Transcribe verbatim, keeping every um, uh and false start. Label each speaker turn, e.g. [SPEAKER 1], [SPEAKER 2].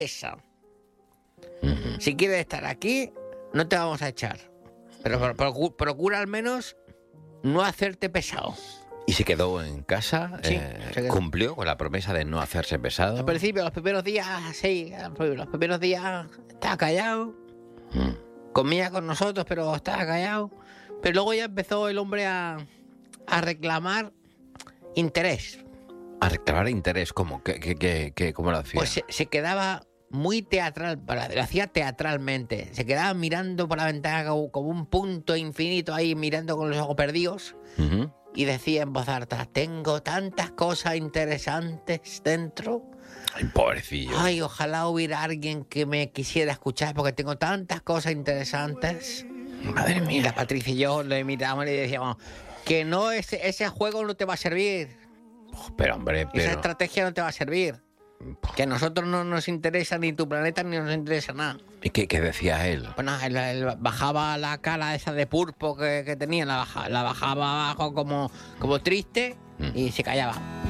[SPEAKER 1] esa.
[SPEAKER 2] Uh-huh.
[SPEAKER 1] Si quieres estar aquí, no te vamos a echar. Pero pro- procu- procura al menos no hacerte pesado.
[SPEAKER 2] ¿Y se quedó en casa?
[SPEAKER 1] Sí,
[SPEAKER 2] eh,
[SPEAKER 1] se quedó.
[SPEAKER 2] ¿Cumplió con la promesa de no hacerse pesado?
[SPEAKER 1] Al principio, los primeros días, sí, los primeros días estaba callado.
[SPEAKER 2] Mm.
[SPEAKER 1] Comía con nosotros, pero estaba callado. Pero luego ya empezó el hombre a, a reclamar interés.
[SPEAKER 2] A reclamar interés, ¿cómo? ¿Qué, qué, qué, qué- cómo lo hacía?
[SPEAKER 1] Pues se, se quedaba muy teatral, para- lo hacía teatralmente. Se quedaba mirando por la ventana como, como un punto infinito ahí, mirando con los ojos perdidos.
[SPEAKER 2] Ujú.
[SPEAKER 1] Y decía en voz alta, tengo tantas cosas interesantes dentro.
[SPEAKER 2] Ay, pobrecillo.
[SPEAKER 1] Ay, ojalá hubiera alguien que me quisiera escuchar porque tengo tantas cosas interesantes.
[SPEAKER 2] Madre
[SPEAKER 1] Y
[SPEAKER 2] mía.
[SPEAKER 1] la Patricia y yo le mirábamos y le decíamos que no, ese, ese juego no te va a servir.
[SPEAKER 2] Pero, hombre,
[SPEAKER 1] Esa
[SPEAKER 2] pero...
[SPEAKER 1] estrategia no te va a servir. Que a nosotros no nos interesa ni tu planeta ni nos interesa nada.
[SPEAKER 2] ¿Y qué, qué decía él?
[SPEAKER 1] Pues nada, él, él bajaba la cara esa de pulpo que, que tenía, la, baja- la bajaba abajo como, como triste y se callaba.